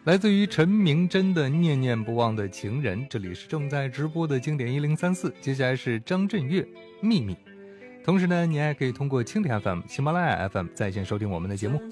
来自于陈明真的念念不忘的情人，这里是正在直播的经典1034，接下来是张震岳秘密。同时呢，你还可以通过蜻蜓 FM、喜马拉雅 FM 在线收听我们的节目。